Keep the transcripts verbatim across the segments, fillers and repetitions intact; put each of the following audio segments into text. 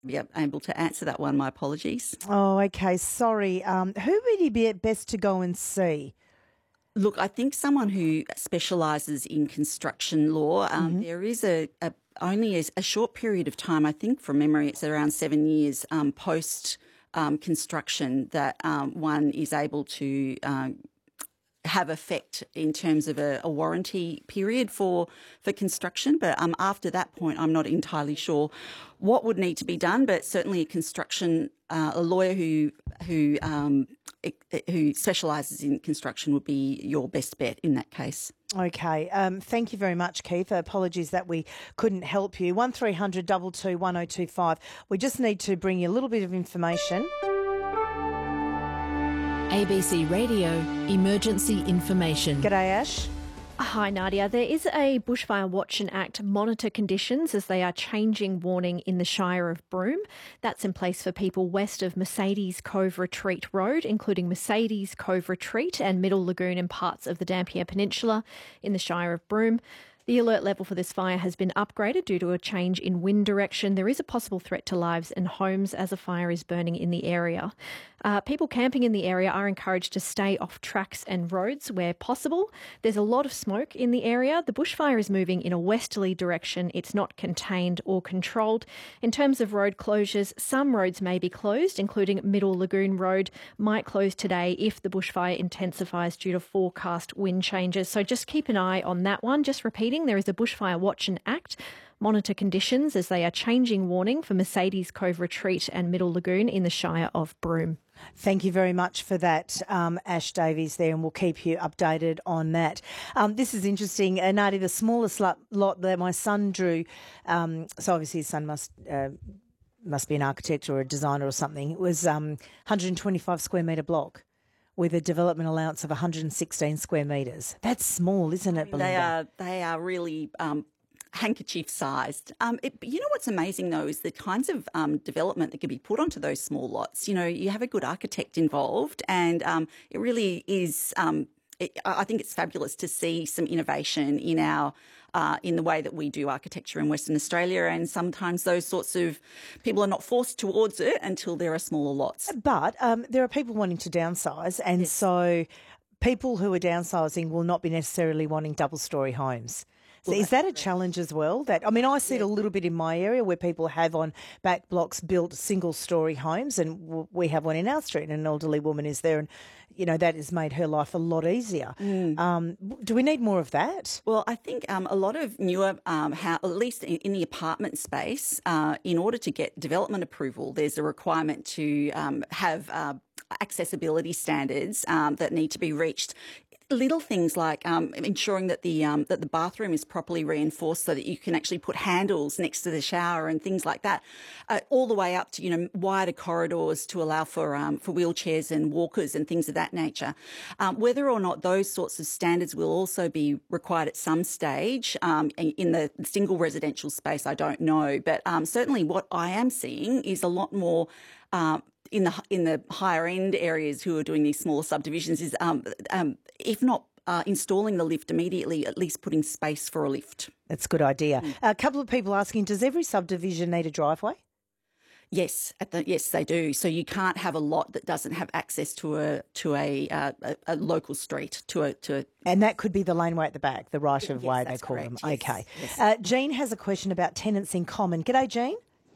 be able to answer that one. My apologies. Oh, okay. Sorry. Um, who would you be best to go and see? Look, I think someone who specialises in construction law. Um, Mm-hmm. There is a, a only a, a short period of time. I think from memory, it's around seven years um, post um, construction that um, one is able to. Um, have effect in terms of a, a warranty period for for construction, but um, after that point, I'm not entirely sure what would need to be done. But certainly, a construction uh, a lawyer who who um, who specialises in construction would be your best bet in that case. Okay. Um, thank you very much, Keith. Apologies that we couldn't help you. one three hundred two two one oh two five. We just need to bring you a little bit of information. A B C Radio Emergency Information. G'day, Ash. Hi, Nadia. There is a Bushfire Watch and Act monitor conditions as they are changing warning in the Shire of Broome. That's in place for people west of Mercedes Cove Retreat Road, including Mercedes Cove Retreat and Middle Lagoon and parts of the Dampier Peninsula in the Shire of Broome. The alert level for this fire has been upgraded due to a change in wind direction. There is a possible threat to lives and homes as a fire is burning in the area. Uh, people camping in the area are encouraged to stay off tracks and roads where possible. There's a lot of smoke in the area. The bushfire is moving in a westerly direction. It's not contained or controlled. In terms of road closures, some roads may be closed, including Middle Lagoon Road might close today if the bushfire intensifies due to forecast wind changes. So just keep an eye on that one. Just repeating, there is a Bushfire Watch and Act. Monitor conditions as they are changing warning for Mercedes Cove Retreat and Middle Lagoon in the Shire of Broome. Thank you very much for that, um, Ash Davies there, and we'll keep you updated on that. Um, this is interesting. Uh, Nadia, the smallest lot, lot that my son drew, um, so obviously his son must uh, must be an architect or a designer or something, it was um, one hundred twenty-five square metre block with a development allowance of one hundred sixteen square metres. That's small, isn't it, Belinda? They are, they are really... Um, handkerchief sized. Um, it, you know what's amazing though is the kinds of um, development that can be put onto those small lots. You know, you have a good architect involved, and um, it really is. Um, it, I think it's fabulous to see some innovation in our uh, in the way that we do architecture in Western Australia, and sometimes those sorts of people are not forced towards it until there are smaller lots. But um, there are people wanting to downsize, and yes. so people who are downsizing will not be necessarily wanting double-storey homes. So well, is that a challenge as well? That I mean, I see yeah. it a little bit in my area where people have on back blocks built single-storey homes, and w- we have one in our street, and an elderly woman is there, and you know that has made her life a lot easier. Mm. Um, do we need more of that? Well, I think um, a lot of newer, um, how, at least in, in the apartment space, uh, in order to get development approval, there's a requirement to um, have uh, accessibility standards um, that need to be reached. Little things like um, ensuring that the um, that the bathroom is properly reinforced so that you can actually put handles next to the shower and things like that, uh, all the way up to you know wider corridors to allow for um, for wheelchairs and walkers and things of that nature. Um, whether or not those sorts of standards will also be required at some stage um, in the single residential space, I don't know. But um, certainly, what I am seeing is a lot more. Um, in the in the higher end areas who are doing these smaller subdivisions is, um, um, if not uh, installing the lift immediately, at least putting space for a lift. That's a good idea. Mm. A couple of people asking, does every subdivision need a driveway? Yes, at the, yes, they do. So you can't have a lot that doesn't have access to a to a uh, a, a local street to a to. A, and that could be the laneway at the back, the right of yes, way they call correct. them. Yes, okay. Yes. Uh, Jean has a question about tenants in common. G'day, Jean.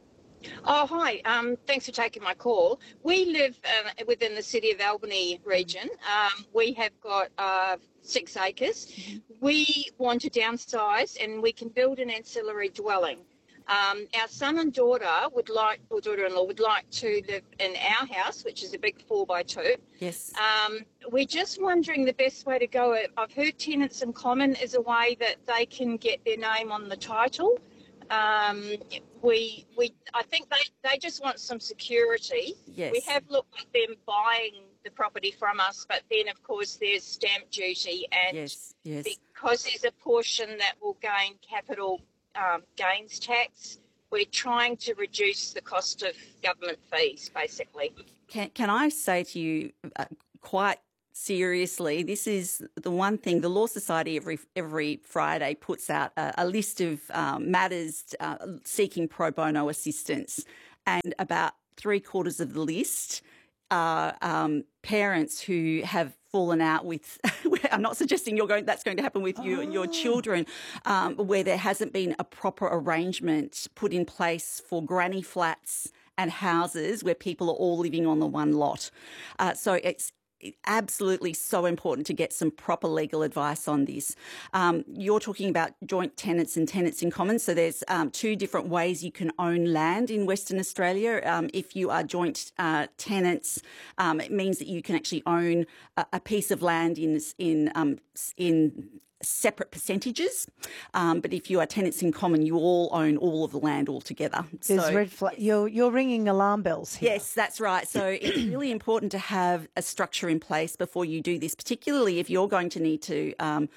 Oh, hi. Um, thanks for taking my call. We live uh, within the City of Albany region. Um, we have got uh, six acres. Mm-hmm. We want to downsize and we can build an ancillary dwelling. Um, our son and daughter would like, or daughter-in-law would like to live in our house, which is a big four by two. Yes. Um, we're just wondering the best way to go. I've heard tenants in common is a way that they can get their name on the title. Um, we, we, I think they, they just want some security. Yes. We have looked at them buying the property from us, but then of course there's stamp duty, and yes, yes. because there's a portion that will gain capital um, gains tax, we're trying to reduce the cost of government fees, basically. Can, can I say to you uh, quite seriously, this is the one thing the Law Society every every Friday puts out a, a list of um, matters uh, seeking pro bono assistance. and about three quarters of the list are um, parents who have fallen out with. I'm not suggesting you're going. That's going to happen with you and your children, um, where there hasn't been a proper arrangement put in place for granny flats and houses where people are all living on the one lot. Uh, so it's absolutely so important to get some proper legal advice on this. Um, you're talking about joint tenants and tenants in common. So there's um, two different ways you can own land in Western Australia. Um, if you are joint uh, tenants, um, it means that you can actually own a, a piece of land in in um, in separate percentages. Um, but if you are tenants in common, you all own all of the land altogether. There's so, red flag. You're, you're ringing alarm bells here. Yes, that's right. So it's really important to have a structure in place before you do this, particularly if you're going to need to um,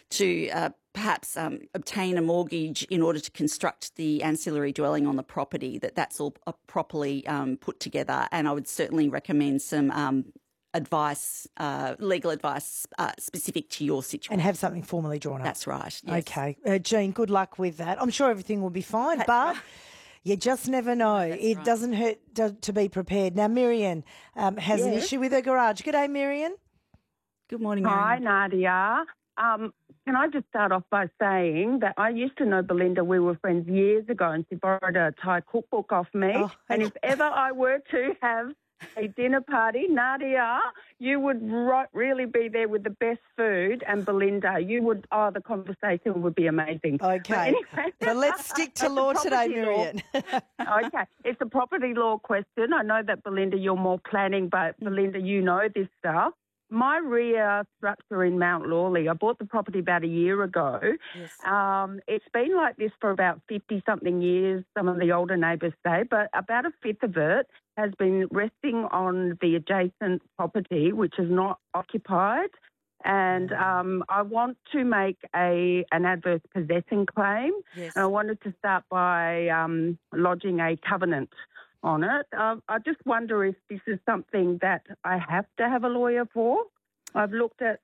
to uh, perhaps um, obtain a mortgage in order to construct the ancillary dwelling on the property, that that's all uh, properly um, put together. And I would certainly recommend some um, advice, uh, legal advice uh, specific to your situation. And have something formally drawn up. That's right. Yes. Okay. Uh, Jean, good luck with that. I'm sure everything will be fine, That's but right. you just never know. That's it right. doesn't hurt to, to be prepared. Now, Miriam um, has an Yes. issue with her garage. G'day, Miriam. Good morning, Hi, Miriam. Nadia. Um, can I just start off by saying that I used to know Belinda. We were friends years ago, and she borrowed a Thai cookbook off me. Oh. And if ever I were to have a dinner party, Nadia, you would ro- really be there with the best food, and Belinda, you would, oh, the conversation would be amazing. Okay. But anyway, But let's stick to it's a law today, property law. Miriam. Okay, it's a property law question. I know that, Belinda, you're more planning, but Belinda, you know this stuff. My rear structure in Mount Lawley, I bought the property about a year ago. Yes. Um, it's been like this for about fifty-something years, some of the older neighbours say, but about a fifth of it has been resting on the adjacent property, which is not occupied. And um, I want to make a an adverse possession claim. Yes. And I wanted to start by um, lodging a covenant on it. Uh, I just wonder if this is something that I have to have a lawyer for. I've looked at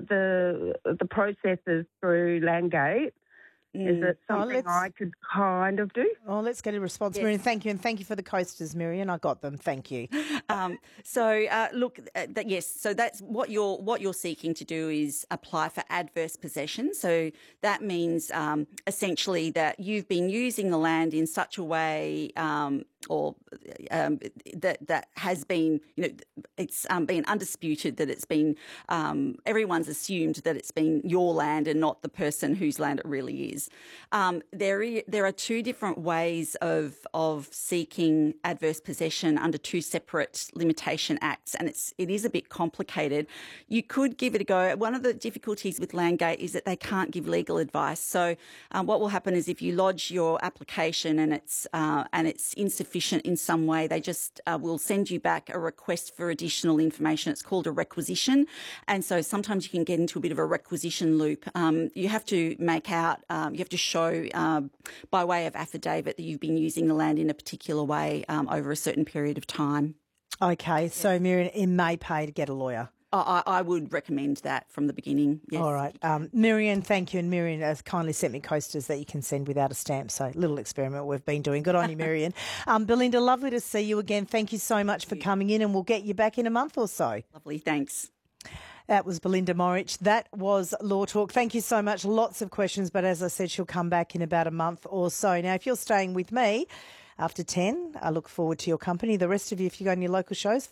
the the processes through Landgate. Is it Oh, something let's- I could kind of do? Oh, let's get a response, Yes. Miriam. Thank you, and thank you for the coasters, Miriam. I got them. Thank you. Um, so uh, look, uh, that, yes. So that's what you're what you're seeking to do is apply for adverse possession. So that means um, essentially that you've been using the land in such a way, um, or um, that that has been, you know, it's um, been undisputed that it's been. Um, everyone's assumed that it's been your land and not the person whose land it really is. Um, there, i- there are two different ways of of seeking adverse possession under two separate limitation acts, and it's it is a bit complicated. You could give it a go. One of the difficulties with Landgate is that they can't give legal advice. So, um, what will happen is if you lodge your application and it's uh, and it's insufficient in some way, they just uh, will send you back a request for additional information. It's called a requisition, and so sometimes you can get into a bit of a requisition loop. Um, you have to make out, um, you have to show uh, by way of affidavit that you've been using the land in a particular way um, over a certain period of time. Okay, so Miriam, it may pay to get a lawyer. I, I would recommend that from the beginning. Yes. All right. Um, Miriam, thank you. And Miriam has kindly sent me coasters that you can send without a stamp. So little experiment we've been doing. Good on you, Miriam. Um, Belinda, lovely to see you again. Thank you so much for coming in, and we'll get you back in a month or so. Lovely. Thanks. That was Belinda Morich. That was Law Talk. Thank you so much. Lots of questions, but as I said, she'll come back in about a month or so. Now, if you're staying with me after ten, I look forward to your company. The rest of you, if you go on your local shows,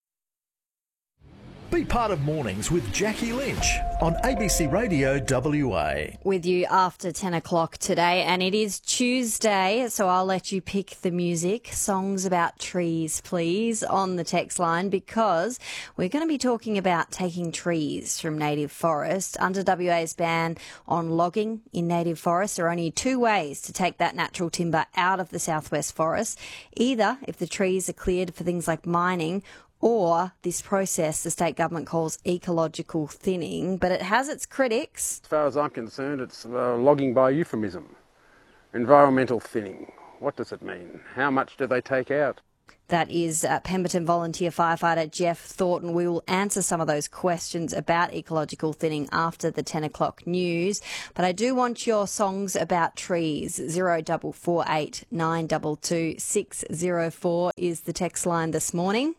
Be part of Mornings with Jackie Lynch on A B C Radio W A. With you after ten o'clock today, and it is Tuesday, so I'll let you pick the music. Songs about trees, please, on the text line, because we're going to be talking about taking trees from native forest. Under W A's ban on logging in native forest, there are only two ways to take that natural timber out of the southwest forest. Either if the trees are cleared for things like mining, or this process the state government calls ecological thinning, but it has its critics. As far as I'm concerned, it's uh, logging by euphemism. Environmental thinning. What does it mean? How much do they take out? That is uh, Pemberton volunteer firefighter Jeff Thornton. We will answer some of those questions about ecological thinning after the ten o'clock news. But I do want your songs about trees. zero four four eight nine two two six zero four is the text line this morning.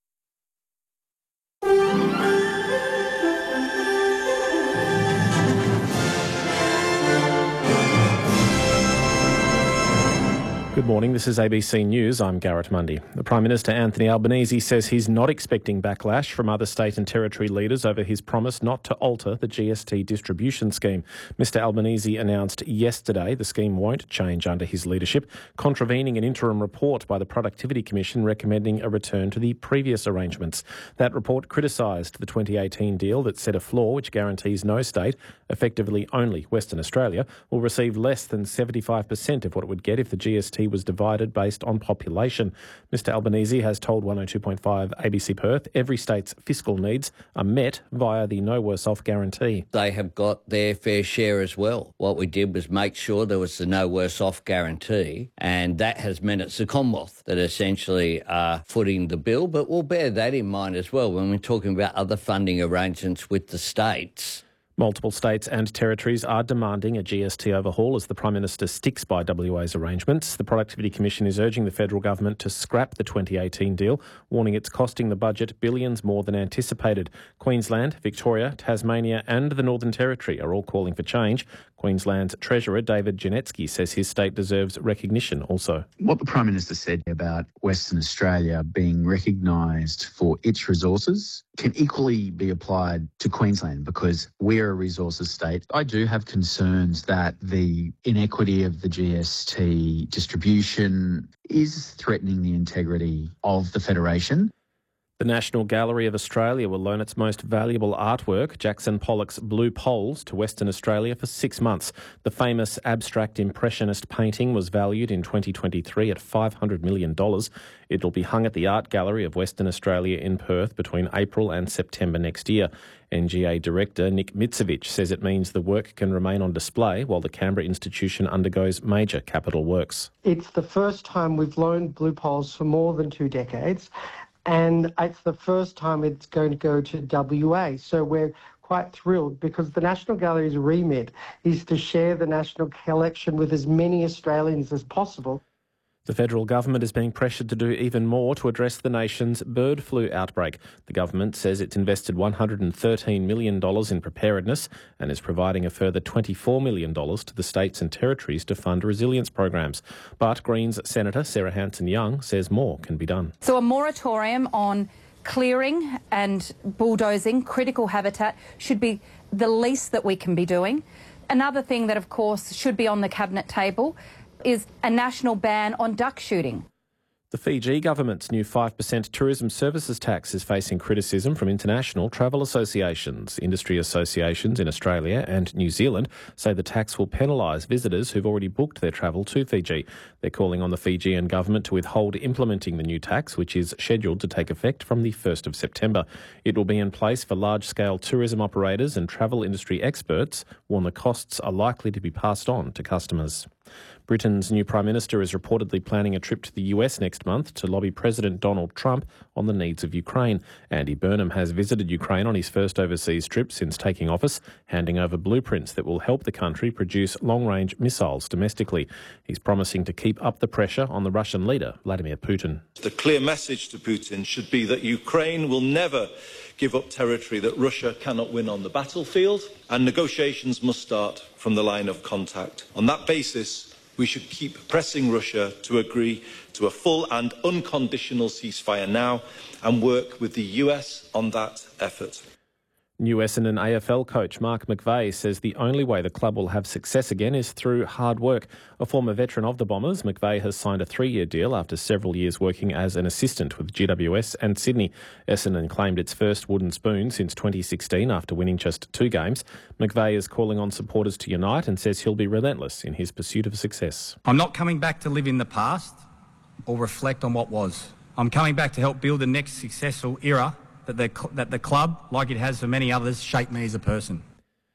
Good morning, this is A B C News. I'm Garrett Mundy. The Prime Minister Anthony Albanese says he's not expecting backlash from other state and territory leaders over his promise not to alter the G S T distribution scheme. Mr Albanese announced yesterday the scheme won't change under his leadership, contravening an interim report by the Productivity Commission recommending a return to the previous arrangements. That report criticised the twenty eighteen deal that set a floor which guarantees no state, effectively only Western Australia, will receive less than seventy-five percent of what it would get if the G S T was divided based on population. Mr Albanese has told one oh two point five A B C Perth every state's fiscal needs are met via the No Worse Off guarantee. They have got their fair share as well. What we did was make sure there was the No Worse Off guarantee, and that has meant it's the Commonwealth that essentially are footing the bill, but we'll bear that in mind as well when we're talking about other funding arrangements with the states. Multiple states and territories are demanding a G S T overhaul as the Prime Minister sticks by W A's arrangements. The Productivity Commission is urging the federal government to scrap the twenty eighteen deal, warning it's costing the budget billions more than anticipated. Queensland, Victoria, Tasmania and the Northern Territory are all calling for change. Queensland's Treasurer David Janetsky says his state deserves recognition also. What the Prime Minister said about Western Australia being recognised for its resources can equally be applied to Queensland because we're a resources state. I do have concerns that the inequity of the G S T distribution is threatening the integrity of the Federation. The National Gallery of Australia will loan its most valuable artwork, Jackson Pollock's Blue Poles, to Western Australia for six months. The famous abstract impressionist painting was valued in twenty twenty-three at five hundred million dollars. It'll be hung at the Art Gallery of Western Australia in Perth between April and September next year. N G A Director Nick Mitsevich says it means the work can remain on display while the Canberra institution undergoes major capital works. It's the first time we've loaned Blue Poles for more than two decades. And it's the first time it's going to go to W A. So we're quite thrilled because the National Gallery's remit is to share the national collection with as many Australians as possible. The federal government is being pressured to do even more to address the nation's bird flu outbreak. The government says it's invested one hundred thirteen million dollars in preparedness and is providing a further twenty-four million dollars to the states and territories to fund resilience programs. But Greens Senator Sarah Hanson-Young says more can be done. So a moratorium on clearing and bulldozing critical habitat should be the least that we can be doing. Another thing that, of course, should be on the cabinet table is a national ban on duck shooting. The Fiji government's new five percent tourism services tax is facing criticism from international travel associations. Industry associations in Australia and New Zealand say the tax will penalise visitors who've already booked their travel to Fiji. They're calling on the Fijian government to withhold implementing the new tax, which is scheduled to take effect from the first of September. It will be in place for large-scale tourism operators, and travel industry experts warn the costs are likely to be passed on to customers. Britain's new Prime Minister is reportedly planning a trip to the U S next month to lobby President Donald Trump on the needs of Ukraine. Andy Burnham has visited Ukraine on his first overseas trip since taking office, handing over blueprints that will help the country produce long-range missiles domestically. He's promising to keep up the pressure on the Russian leader, Vladimir Putin. The clear message to Putin should be that Ukraine will never give up territory that Russia cannot win on the battlefield, and negotiations must start from the line of contact. On that basis, we should keep pressing Russia to agree to a full and unconditional ceasefire now and work with the U S on that effort. New Essendon A F L coach Mark McVeigh says the only way the club will have success again is through hard work. A former veteran of the Bombers, McVeigh has signed a three-year deal after several years working as an assistant with G W S and Sydney. Essendon claimed its first wooden spoon since twenty sixteen after winning just two games. McVeigh is calling on supporters to unite and says he'll be relentless in his pursuit of success. I'm not coming back to live in the past or reflect on what was. I'm coming back to help build the next successful era that the, that the club, like it has for many others, shaped me as a person.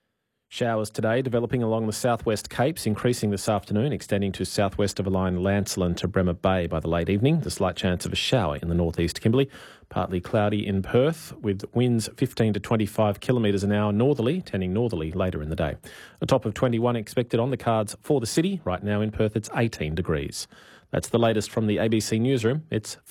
Showers today developing along the southwest Capes, increasing this afternoon, extending to southwest of a line Lancelin to Bremer Bay by the late evening. The slight chance of a shower in the northeast Kimberley. Partly cloudy in Perth with winds fifteen to twenty-five kilometres an hour northerly, tending northerly later in the day. A top of twenty-one expected on the cards for the city. Right now in Perth it's eighteen degrees. That's the latest from the A B C Newsroom. It's